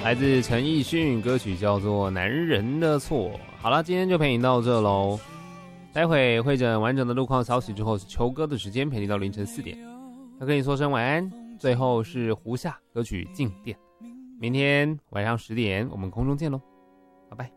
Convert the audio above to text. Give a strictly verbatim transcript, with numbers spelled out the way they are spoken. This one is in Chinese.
来自陈奕迅，歌曲叫做《男人的错》。好了，今天就陪你到这喽。待会会诊完整的路况消息之后，是秋歌的时间，陪你到凌晨四点。要跟你说声晚安。最后是胡夏歌曲《静电》。明天晚上十点，我们空中见喽，拜拜。